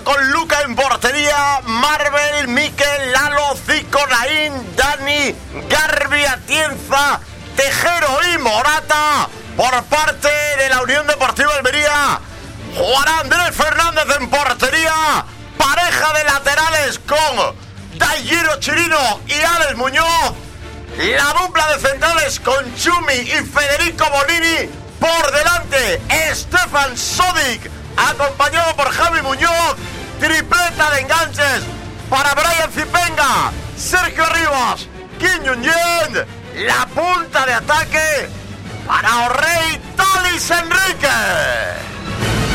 con Luca en portería, Marvel, Mikel, Lalo, Zico, Naín, Dani, Garbi, Atienza, Tejero y Morata. Por parte de la Unión Deportiva Almería, jugará Andrés Fernández en portería, pareja de laterales con Dairo Chirino y Alex Muñoz, la dupla de centrales con Chumi y Federico Bonini, por delante Stefan Sodic, acompañado por Javi Muñoz, tripleta de enganches para Brian Zipenga, Sergio Rivas, Kim Jong-un, la punta de ataque para Orrey Talis Enrique.